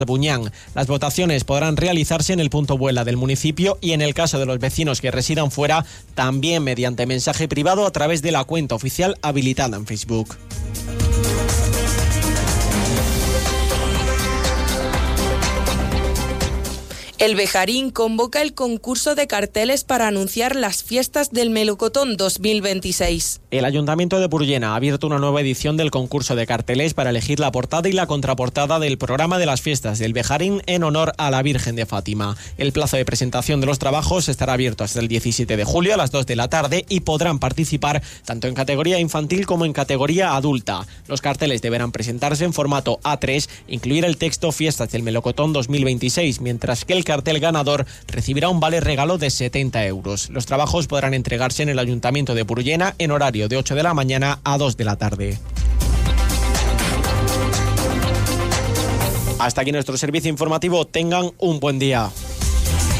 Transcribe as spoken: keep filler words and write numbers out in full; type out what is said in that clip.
Buñán. Las votaciones podrán realizarse en el punto Vuela del municipio y, en el caso de los vecinos que residan fuera, también mediante mensaje privado a través de la cuenta oficial habilitada en Facebook. El Bejarín convoca el concurso de carteles para anunciar las fiestas del Melocotón dos mil veintiséis. El Ayuntamiento de Burllena ha abierto una nueva edición del concurso de carteles para elegir la portada y la contraportada del programa de las fiestas del Bejarín en honor a la Virgen de Fátima. El plazo de presentación de los trabajos estará abierto hasta el diecisiete de julio a las dos de la tarde y podrán participar tanto en categoría infantil como en categoría adulta. Los carteles deberán presentarse en formato A tres, incluir el texto Fiestas del Melocotón dos mil veintiséis, mientras que el cartel ganador recibirá un vale regalo de setenta euros. Los trabajos podrán entregarse en el Ayuntamiento de Burllena en horario de ocho de la mañana a dos de la tarde. Hasta aquí nuestro servicio informativo. Tengan un buen día.